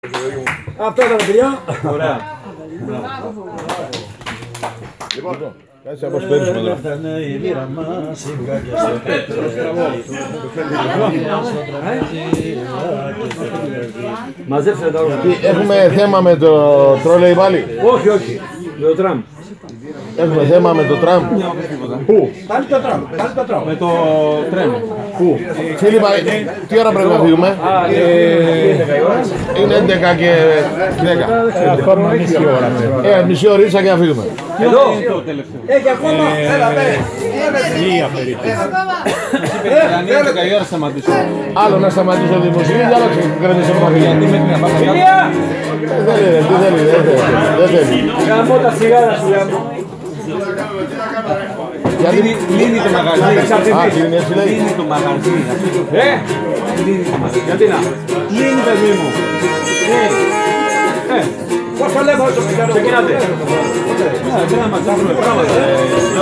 Αυτό ήταν παιδιά. Ωραία. Λοιπόν, κάτσε να αποσπέρνουμε τώρα. Μαζέψτε τα όλα. Έχουμε θέμα με το τρόλεϊ πάλι. Όχι, όχι. Με το τραμ. Έχουμε θέμα με το τραμ. Πού? Πάλι το τραμ. Πάλι το τραμ. Με το τρένο. Πού? Φίλιππα, τι ώρα πρέπει να φύγουμε? Είναι 11 και 10. Ακόμα μισή ώρα. Μισή ωρίτσα και να φύγουμε. Εδώ. Το τελευταίο. Έχει ακόμα. Λίγα περίπου. Αν είναι 10 η ώρα σταματήσω. Άλλο να σταματήσω τη μουσική, άλλο να κρατήσω το μαγαζί. Γιατί μέχρι να πάμε κάτω. Δεν θέλει, δεν θέλει. Γαμώ τα σιγάρα σου γαμώ. Κλείνει το μαγαζί. Α, κλείνει έτσι λέει. Κλείνει το μαγαζί. Κλείνει το μαγαζί. Γιατί να. Κλείνει, παιδί μου. Πώς το λέμε όσο ξεκινάτε. Δεν θα μας κάνουμε πράγματα.